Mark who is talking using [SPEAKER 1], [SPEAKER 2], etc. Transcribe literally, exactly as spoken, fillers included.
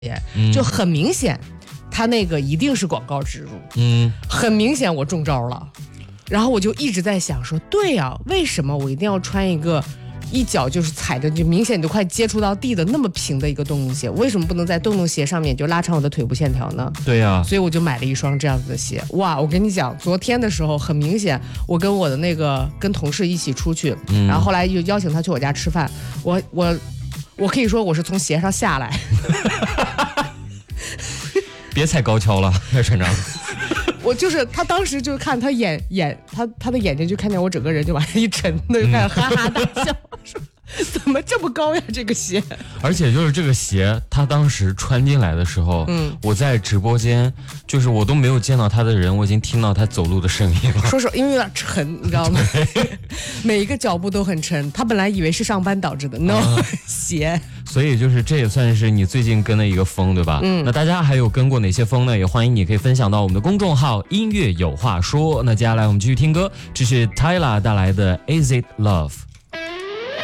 [SPEAKER 1] 就很明显，他那个一定是广告植入，嗯，很明显我中招了。然后我就一直在想说，对呀、啊，为什么我一定要穿一个一脚就是踩着就明显你都快接触到地的那么平的一个洞洞鞋？为什么不能在洞洞鞋上面就拉长我的腿部线条呢？
[SPEAKER 2] 对呀、啊，
[SPEAKER 1] 所以我就买了一双这样子的鞋。哇，我跟你讲，昨天的时候很明显，我跟我的那个跟同事一起出去，嗯、然后后来又邀请他去我家吃饭，我我。我可以说我是从鞋上下来，
[SPEAKER 2] 别踩高跷了，麦船长。
[SPEAKER 1] 我就是他当时就看他眼眼他他的眼睛就看见我整个人就往下一沉，就开始哈哈大笑，说怎么这么高呀这个鞋？
[SPEAKER 2] 而且就是这个鞋，他当时穿进来的时候，嗯，我在直播间，就是我都没有见到他的人，我已经听到他走路的声音了。
[SPEAKER 1] 说说，因为有点沉，你知道吗？每一个脚步都很沉。他本来以为是上班导致的 ，no、啊、鞋。
[SPEAKER 2] 所以就是这也算是你最近跟的一个风，对吧？嗯。那大家还有跟过哪些风呢？也欢迎你可以分享到我们的公众号音乐有话说。那接下来我们继续听歌，这是 Tyla 带来的 Is It Love。